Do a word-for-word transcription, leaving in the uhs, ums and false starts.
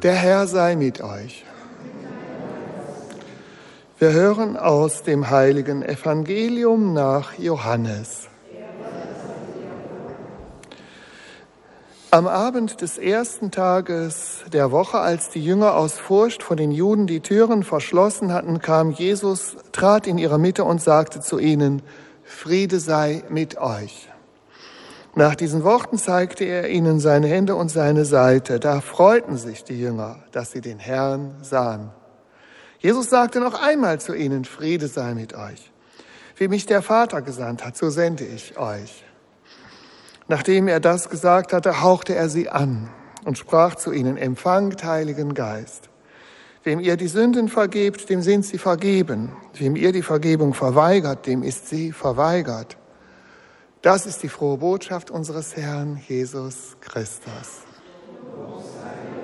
Der Herr sei mit euch. Wir hören aus dem heiligen Evangelium nach Johannes. Am Abend des ersten Tages der Woche, als die Jünger aus Furcht vor den Juden die Türen verschlossen hatten, kam Jesus, trat in ihre Mitte und sagte zu ihnen: Friede sei mit euch. Nach diesen Worten zeigte er ihnen seine Hände und seine Seite. Da freuten sich die Jünger, dass sie den Herrn sahen. Jesus sagte noch einmal zu ihnen: Friede sei mit euch. Wie mich der Vater gesandt hat, so sende ich euch. Nachdem er das gesagt hatte, hauchte er sie an und sprach zu ihnen: Empfangt Heiligen Geist. Wem ihr die Sünden vergebt, dem sind sie vergeben. Wem ihr die Vergebung verweigert, dem ist sie verweigert. Das ist die frohe Botschaft unseres Herrn Jesus Christus.